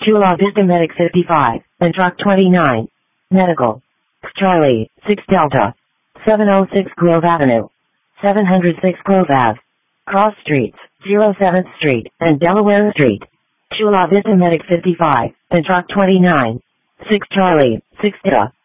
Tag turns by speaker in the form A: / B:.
A: Chula Vista Medic 55, and Truck 29. Medical. Charlie, 6 Delta. 706 Grove Avenue. 706 Grove Ave. Cross Streets, 07th Street, and Delaware Street. Chula Vista Medic 55, and Truck 29. 6 Charlie, 6 Delta.